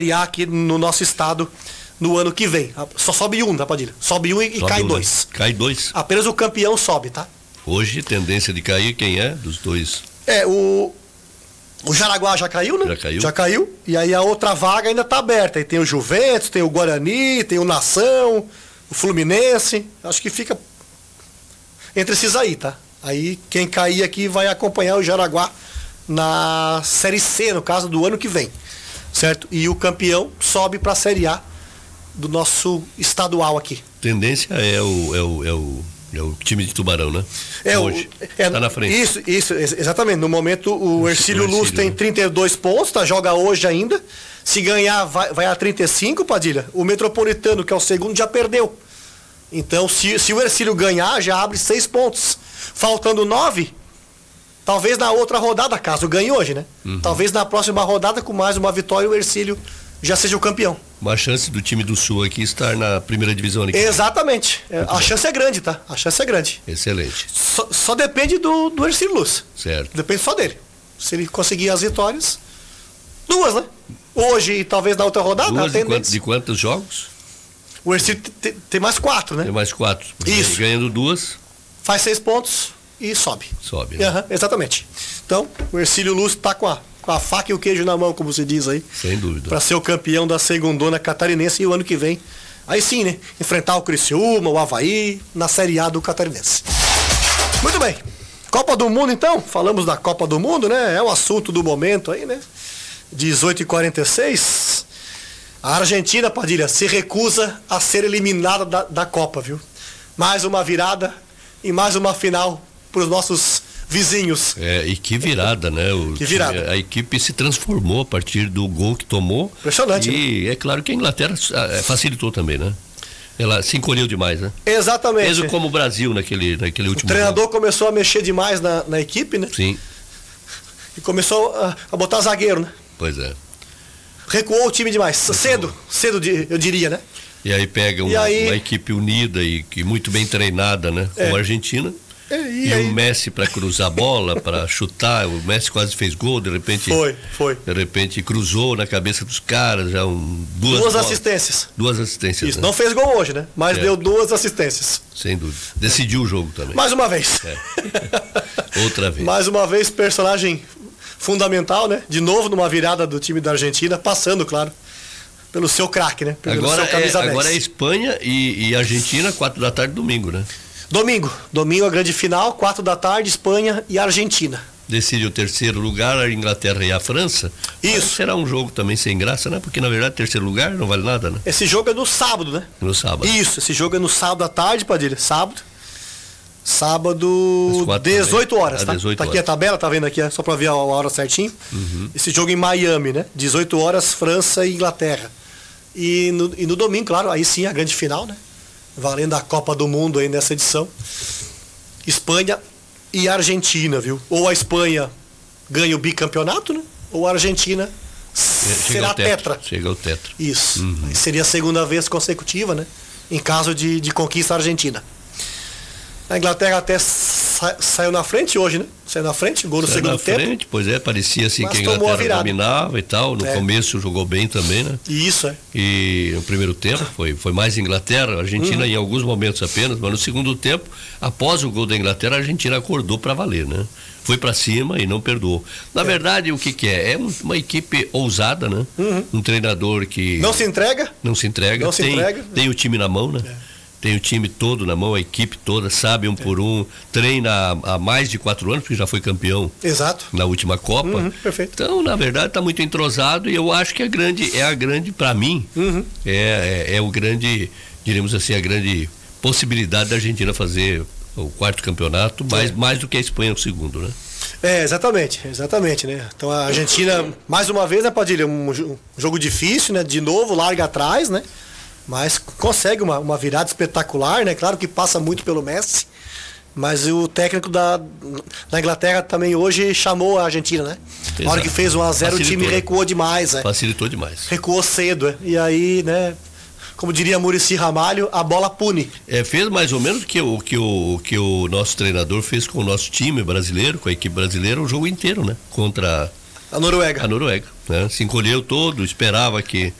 aqui no nosso estado no ano que vem. Só sobe um, tá, Padilha? Sobe um e sobe cai um, dois. Né? Cai dois. Apenas o campeão sobe, tá? Hoje, tendência de cair, quem é dos dois? O Jaraguá já caiu, né? Já caiu. Já caiu. E aí a outra vaga ainda tá aberta. Aí tem o Juventus, tem o Guarani, tem o Nação, o Fluminense. Acho que fica entre esses aí, tá? Aí quem cair aqui vai acompanhar o Jaraguá na Série C, no caso do ano que vem. Certo? E o campeão sobe pra Série A do nosso estadual aqui. Tendência é o time de Tubarão, né? Hoje. Tá na frente. Isso, exatamente. No momento o Hercílio Luz tem 32 pontos, tá? Joga hoje ainda. Se ganhar, vai a 35, Padilha. O Metropolitano, que é o segundo, já perdeu. Então, se o Hercílio ganhar, já abre 6 pontos. Faltando 9, talvez na outra rodada, caso ganhe hoje, né? Talvez na próxima rodada, com mais uma vitória, o Hercílio já seja o campeão. Uma chance do time do Sul aqui estar na primeira divisão. Aqui. Exatamente. A chance é grande, tá? A chance é grande. Excelente. Só depende do Hercílio Luz. Certo. Depende só dele. Se ele conseguir as vitórias, 2, né? Hoje e talvez na outra rodada. 2 de quantos jogos? O Hercílio tem mais 4, né? Tem mais 4. Isso. Ganhando 2. Faz 6 pontos e sobe. Sobe, né? Exatamente. Então, o Hercílio Luz tá com a faca e o queijo na mão, como se diz aí. Sem dúvida. Para ser o campeão da segundona catarinense e o ano que vem, aí sim, né? Enfrentar o Criciúma, o Avaí, na Série A do catarinense. Muito bem. Copa do Mundo, então. Falamos da Copa do Mundo, né? É o assunto do momento aí, né? 18h46. A Argentina, Padilha, se recusa a ser eliminada da Copa, viu? Mais uma virada e mais uma final para os nossos vizinhos. E que virada, né? Que virada. A equipe se transformou a partir do gol que tomou. Impressionante. E é claro que a Inglaterra facilitou também, né? Ela se encolheu demais, né? Exatamente. Mesmo como o Brasil naquele último O treinador jogo. começou a mexer demais na equipe, né? Sim. E começou a botar zagueiro, né? Pois é. Recuou o time demais. Cedo, eu diria, né? E aí pega uma equipe unida e muito bem treinada, né? Como a Argentina. E o Messi para cruzar a bola, para chutar, o Messi quase fez gol, de repente. Foi. De repente cruzou na cabeça dos caras, já duas assistências. 2 assistências. Isso, né? não fez gol hoje, né? Mas deu 2 assistências. Sem dúvida. Decidiu o jogo também. Mais uma vez. Outra vez. Mais uma vez, personagem fundamental, né? De novo numa virada do time da Argentina, passando, claro, pelo seu craque, né? Agora é Espanha e Argentina, 4 da tarde, domingo, né? Domingo a grande final, 4 da tarde, Espanha e Argentina. Decide o terceiro lugar, a Inglaterra e a França. Isso. Mas será um jogo também sem graça, né? Porque na verdade terceiro lugar não vale nada, né? Esse jogo é no sábado, né? No sábado. Isso, esse jogo é no sábado à tarde, Padilha. Sábado, 18 horas, tá? 18 tá aqui a tabela, tá vendo aqui, só pra ver a hora certinho. Esse jogo em Miami, né? 18 horas, França e Inglaterra. E no domingo, claro, aí sim a grande final, né? Valendo a Copa do Mundo aí nessa edição. Espanha e Argentina, viu? Ou a Espanha ganha o bicampeonato, né? Ou a Argentina será tetra. Chega ao tetra. Isso. Aí seria a segunda vez consecutiva, né? Em caso de conquista argentina. A Inglaterra até saiu na frente hoje, né? Saiu na frente, gol no segundo tempo. Pois é, parecia assim mas que a Inglaterra dominava e tal. No começo jogou bem também, né? Isso, E no primeiro tempo foi mais Inglaterra, a Argentina em alguns momentos apenas, mas no segundo tempo, após o gol da Inglaterra, a Argentina acordou para valer, né? Foi para cima e não perdoou. Na verdade, o que é? É uma equipe ousada, né? Um treinador que... Não se entrega. Tem o time na mão, né? Tem o time todo na mão, a equipe toda, sabe por um, treina há mais de 4 anos, porque já foi campeão. Exato. Na última Copa. Perfeito. Então, na verdade, está muito entrosado e eu acho que é a grande, para mim, é o grande, diríamos assim, a grande possibilidade da Argentina fazer o 4º campeonato, mais do que a Espanha o 2º, né? Exatamente, né? Então a Argentina, mais uma vez, né, Padilha, um jogo difícil, né? De novo, larga atrás, né? Mas consegue uma virada espetacular, né? Claro que passa muito pelo Messi, mas o técnico da Inglaterra também hoje chamou a Argentina, né? Exato. Na hora que fez 1-0, o time recuou demais, né? Facilitou demais. Recuou cedo, e aí, né? Como diria Muricy Ramalho, a bola pune. Fez mais ou menos o que o nosso treinador fez com o nosso time brasileiro, com a equipe brasileira, o jogo inteiro, né? Contra a Noruega. né? Se encolheu todo, esperava que